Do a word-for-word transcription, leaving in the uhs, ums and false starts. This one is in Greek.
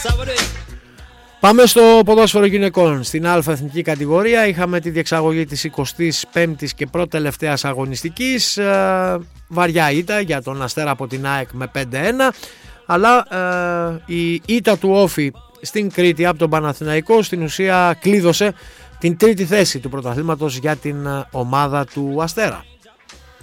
Πάμε στο ποδόσφαιρο γυναικών. Στην Α εθνική κατηγορία είχαμε τη διεξαγωγή της εικοστής πέμπτης και πρώτη τελευταίας αγωνιστικής. Ε, βαριά ήττα για τον Αστέρα από την ΑΕΚ με πέντε ένα, αλλά ε, η ήττα του Όφη στην Κρήτη από τον Παναθηναϊκό στην ουσία κλείδωσε την τρίτη θέση του πρωταθλήματος για την ομάδα του Αστέρα.